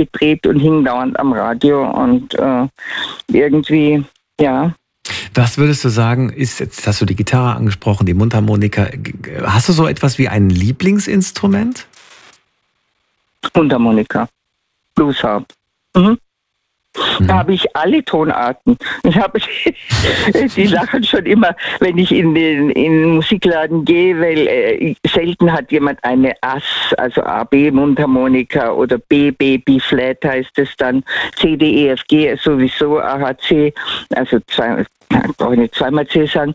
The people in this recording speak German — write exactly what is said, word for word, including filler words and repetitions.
durchgedreht und hing dauernd am Radio und äh, irgendwie, ja. Was würdest du sagen, ist, jetzt hast du die Gitarre angesprochen, die Mundharmonika, hast du so etwas wie ein Lieblingsinstrument? Mundharmonika, Bluesharp. Mhm. Mhm. Da habe ich alle Tonarten. Ich habe, die lachen schon immer, wenn ich in den, in den Musikladen gehe, weil äh, selten hat jemand eine Ass, also A, B, Mundharmonika oder B, B, B-Flat heißt es dann, C, D, E, F, G sowieso, A, H, C, also zwei, brauche ich nicht zweimal C sagen.